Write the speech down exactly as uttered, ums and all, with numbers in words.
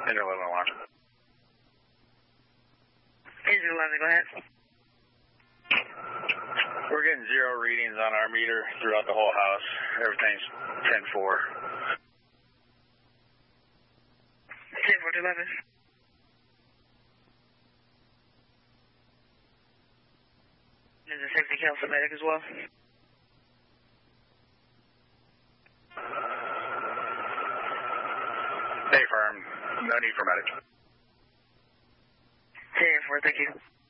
Engine eleven alarm. Engine eleven, go ahead. We're getting zero readings on our meter throughout the whole house. Everything's ten four. ten four to eleven. Is the safety council medic as well? They firm. No need for medic. ten four, thank you.